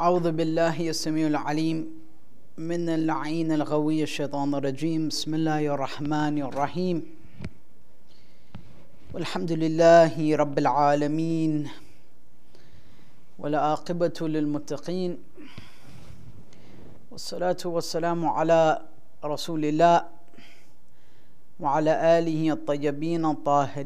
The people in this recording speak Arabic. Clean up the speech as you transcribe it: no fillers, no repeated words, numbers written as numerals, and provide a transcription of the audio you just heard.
أعوذ بالله السميع العليم من اللعين الغوي الشيطان الرجيم. بسم الله الرحمن الرحيم. والحمد لله رب العالمين، والعاقبة للمتقين، والصلاة والسلام على رسول الله وعلى آله الطيبين الطاهرين